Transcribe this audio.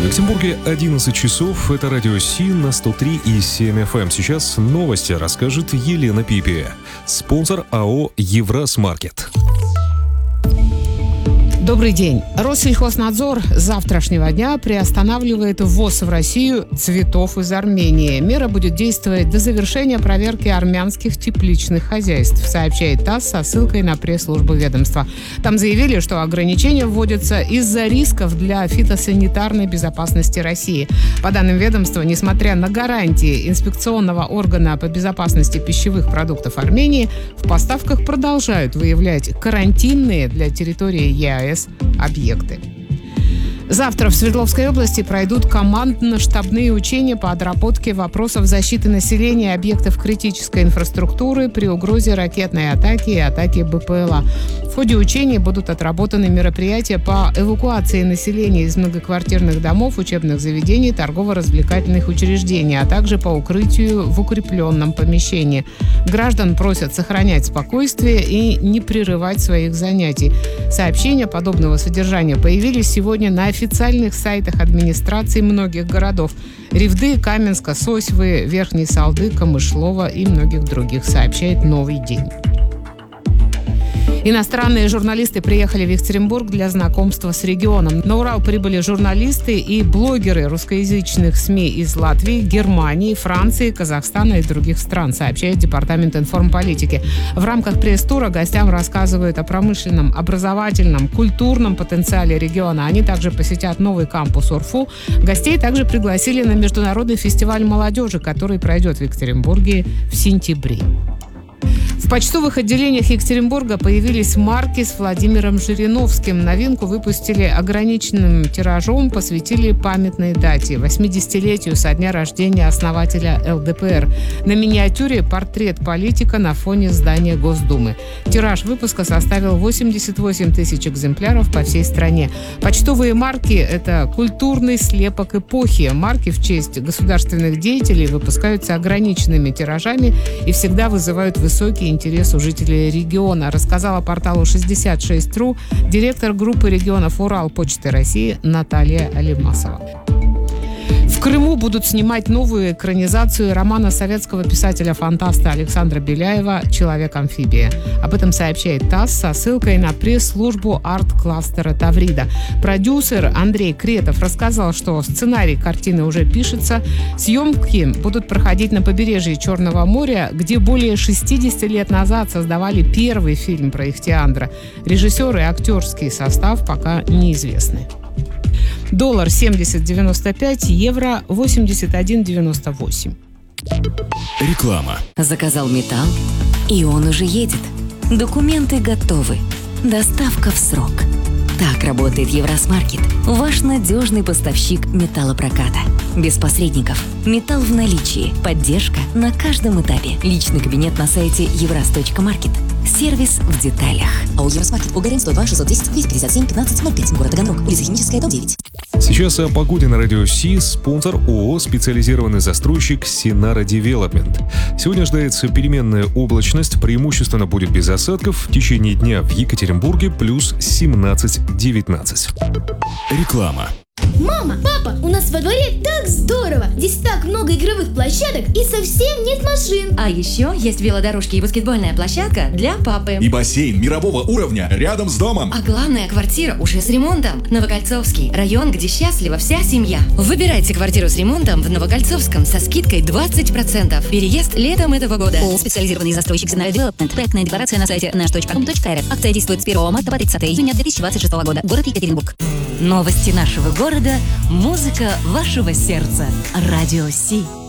Екатеринбурге 11 часов. Это радио Си на 103,7 FM. Сейчас новости расскажет Елена Пипи. Спонсор АО «Еврасмаркет». Добрый день. Россельхознадзор с завтрашнего дня приостанавливает ввоз в Россию цветов из Армении. Мера будет действовать до завершения проверки армянских тепличных хозяйств, сообщает ТАСС со ссылкой на пресс-службу ведомства. Там заявили, что ограничения вводятся из-за рисков для фитосанитарной безопасности России. По данным ведомства, несмотря на гарантии инспекционного органа по безопасности пищевых продуктов Армении, в поставках продолжают выявлять карантинные для территории ЕАЭС объекты. Завтра в Свердловской области пройдут командно-штабные учения по отработке вопросов защиты населения и объектов критической инфраструктуры при угрозе ракетной атаки и атаки БПЛА. В ходе учений будут отработаны мероприятия по эвакуации населения из многоквартирных домов, учебных заведений, торгово-развлекательных учреждений, а также по укрытию в укрепленном помещении. Граждан просят сохранять спокойствие и не прерывать своих занятий. Сообщения подобного содержания появились сегодня на официальных сайтах администраций многих городов: Ревды, Каменска, Сосьвы, Верхней Салды, Камышлова и многих других, сообщает «Новый день». Иностранные журналисты приехали в Екатеринбург для знакомства с регионом. На Урал прибыли журналисты и блогеры русскоязычных СМИ из Латвии, Германии, Франции, Казахстана и других стран, сообщает Департамент информполитики. В рамках пресс-тура гостям рассказывают о промышленном, образовательном, культурном потенциале региона. Они также посетят новый кампус УрФУ. Гостей также пригласили на международный фестиваль молодежи, который пройдет в Екатеринбурге в сентябре. В почтовых отделениях Екатеринбурга появились марки с Владимиром Жириновским. Новинку выпустили ограниченным тиражом, посвятили памятной дате – 80-летию со дня рождения основателя ЛДПР. На миниатюре портрет политика на фоне здания Госдумы. Тираж выпуска составил 88 тысяч экземпляров по всей стране. Почтовые марки – это культурный слепок эпохи. Марки в честь государственных деятелей выпускаются ограниченными тиражами и всегда вызывают высокий интерес у жителей региона, рассказала порталу 66.ru директор группы регионов Урал Почты России Наталья Алимасова. В Крыму будут снимать новую экранизацию романа советского писателя-фантаста Александра Беляева «Человек-амфибия». Об этом сообщает ТАСС со ссылкой на пресс-службу арт-кластера Таврида. Продюсер Андрей Кретов рассказал, что сценарий картины уже пишется. Съемки будут проходить на побережье Черного моря, где более 60 лет назад создавали первый фильм про Ихтиандра. Режиссер и актерский состав пока неизвестны. Доллар 70.95, евро 81.98. Реклама. Заказал металл, и он уже едет. Документы готовы. Доставка в срок. Так работает Еврасмаркет, ваш надежный поставщик металлопроката. Без посредников. Металл в наличии. Поддержка на каждом этапе. Личный кабинет на сайте evras.market. Сервис в деталях. АО «Евросмаркет», Булгарин, 102 610 257 1505, город Таганрог, улица Химическая, дом 9. Сейчас о погоде на радио Си. Спонсор ООО «Специализированный застройщик Синара Девелопмент». Сегодня ожидается переменная облачность, преимущественно будет без осадков. В течение дня в Екатеринбурге плюс 17-19. Реклама. Мама, папа, у нас во дворе так здорово! Здесь так много игровых площадок и совсем нет машин. А еще есть велодорожки и баскетбольная площадка для папы. И бассейн мирового уровня рядом с домом. А главное, квартира уже с ремонтом. Новокольцовский район, где счастлива вся семья. Выбирайте квартиру с ремонтом в Новокольцовском со скидкой 20%. Переезд летом этого года. ООО «Специализированный застройщик Синара Девелопмент». Проектная декларация на сайте nash.com.rf. Акция действует с 1 марта по 30 июня 2026 года. Город Екатеринбург. Новости нашего города, музыка вашего сердца. Радио Си.